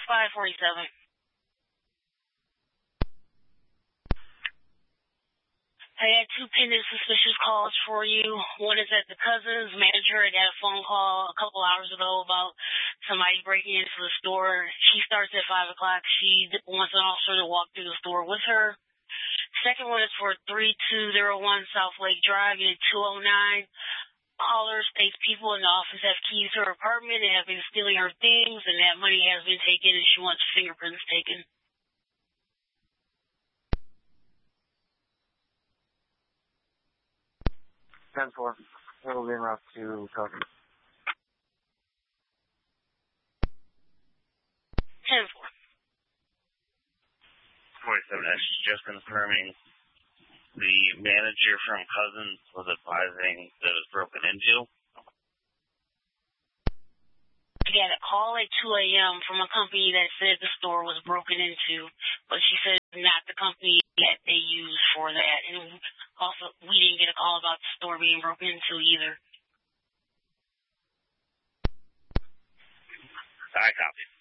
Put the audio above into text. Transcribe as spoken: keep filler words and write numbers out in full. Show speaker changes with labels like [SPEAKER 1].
[SPEAKER 1] five forty-seven. I had two pending suspicious calls for you. One is that the cousin's manager had had a phone call a couple hours ago about somebody breaking into the store. She starts at five o'clock. She wants an officer to walk through the store with her. Second one is for three two zero one South Lake Drive, unit two oh nine. Caller states people in the office have keys to her apartment and have been stealing her things, and that money has been taken, and she wants fingerprints taken.
[SPEAKER 2] ten four. It'll be en route to Calgary.
[SPEAKER 1] ten four.
[SPEAKER 3] forty-seven S is just confirming the manager from Cousins was advising that it was broken into.
[SPEAKER 1] I got a call at two a.m. from a company that said the store was broken into, but she said not the company that they use for that. And also, we didn't get a call about the store being broken into either.
[SPEAKER 3] I copy.